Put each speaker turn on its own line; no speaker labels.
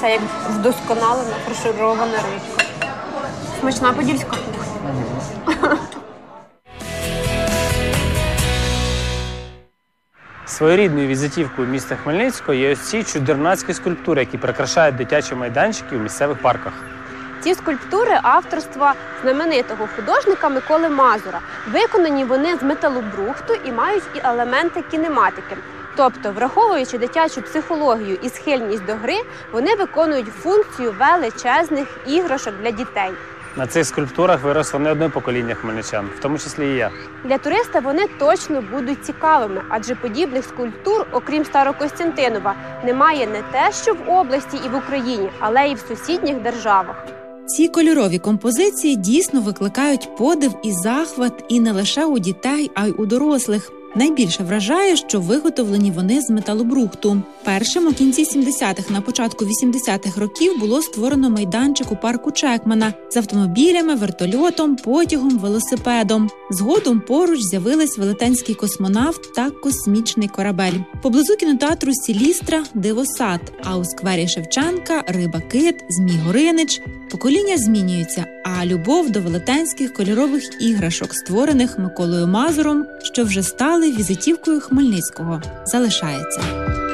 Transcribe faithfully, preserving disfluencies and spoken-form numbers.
Це як вдосконалена, фарширована рибка. Смачна подільська кухня.
Своєрідною візитівкою міста Хмельницького є ось ці чудернацькі скульптури, які прикрашають дитячі майданчики у місцевих парках.
Ці скульптури авторства знаменитого художника Миколи Мазура. Виконані вони з металобрухту і мають і елементи кінематики. Тобто, враховуючи дитячу психологію і схильність до гри, вони виконують функцію величезних іграшок для дітей.
На цих скульптурах виросло не одне покоління хмельничан, в тому числі і я.
Для туриста вони точно будуть цікавими, адже подібних скульптур, окрім Старокостянтинова, немає не те, що в області і в Україні, але і в сусідніх державах.
Ці кольорові композиції дійсно викликають подив і захват і не лише у дітей, а й у дорослих. Найбільше вражає, що виготовлені вони з металобрухту. Першим у кінці сімдесятих, на початку вісімдесятих років було створено майданчик у парку Чекмана з автомобілями, вертольотом, потягом, велосипедом. Згодом поруч з'явились велетенський космонавт та космічний корабель. Поблизу кінотеатру Сілістра – Дивосад, а у сквері Шевченка – Риба-кит, Змій-Горинич. Покоління змінюються, а любов до велетенських кольорових іграшок, створених Миколою Мазуром, що вже стали візитівкою Хмельницького, залишається.